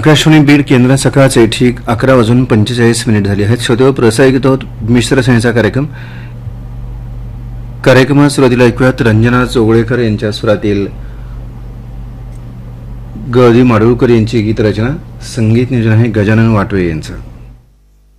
आकाशवाणी बीड केंद्र सकाळचे ठीक 11:45 झाले आहेत. श्रोतेहो, प्रसारित होत मिश्र संहिता कार्यक्रमात सुरुवातीला ऐकूयात रंजना चोगळेकर यांच्या स्वरातील ग. माडगूळकर यांची गीतरचना. संगीत नियोजन आहे गजानन वाटवे यांचं.